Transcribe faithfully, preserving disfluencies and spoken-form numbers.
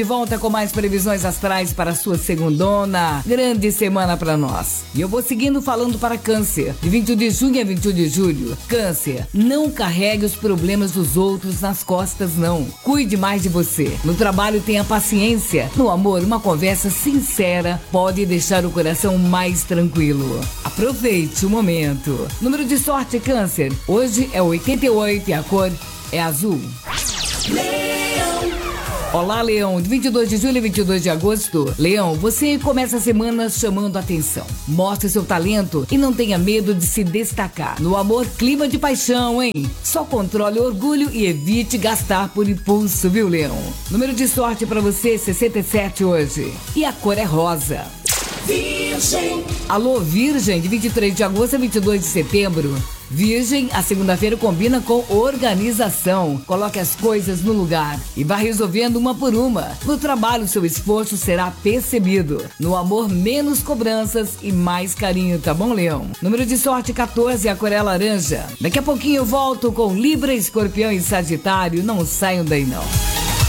De volta com mais previsões astrais para a sua segundona. Grande semana para nós. E eu vou seguindo falando para Câncer. De vinte e um de junho a vinte e um de julho. Câncer, não carregue os problemas dos outros nas costas, não. Cuide mais de você. No trabalho, tenha paciência. No amor, uma conversa sincera pode deixar o coração mais tranquilo. Aproveite o momento. Número de sorte, Câncer. Hoje é oitenta e oito e a cor é azul. Olá, Leão, de vinte e dois de julho a vinte e dois de agosto. Leão, você começa a semana chamando a atenção. Mostre seu talento e não tenha medo de se destacar. No amor, clima de paixão, hein? Só controle o orgulho e evite gastar por impulso, viu, Leão? Número de sorte para você, sessenta e sete hoje. E a cor é rosa. Virgem. Alô, Virgem, de vinte e três de agosto a vinte e dois de setembro. Virgem, a segunda-feira combina com organização. Coloque as coisas no lugar e vá resolvendo uma por uma. No trabalho, seu esforço será percebido. No amor, menos cobranças e mais carinho, tá bom, Leão? Número de sorte quatorze, a cor é laranja. Daqui a pouquinho eu volto com Libra, Escorpião e Sagitário. Não saiam daí, não.